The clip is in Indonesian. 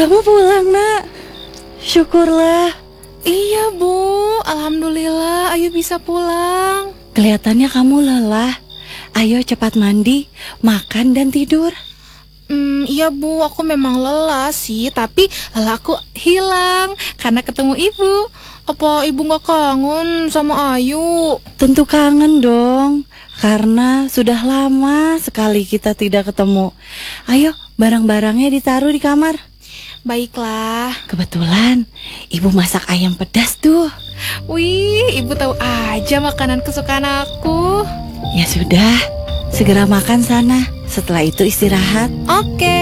Kamu pulang, Nak. Syukurlah. Iya, Bu. Alhamdulillah, Ayu bisa pulang. Kelihatannya kamu lelah. Ayo cepat mandi, makan dan tidur. Iya, Bu. Aku memang lelah sih, tapi lelahku hilang karena ketemu Ibu. Apa Ibu gak kangen sama Ayu? Tentu kangen dong, karena sudah lama sekali kita tidak ketemu. Ayo, barang-barangnya ditaruh di kamar. Baiklah. Kebetulan ibu masak ayam pedas tuh. Wih, Ibu tahu aja makanan kesukaan aku. Ya sudah, segera makan sana. Setelah itu istirahat. Oke.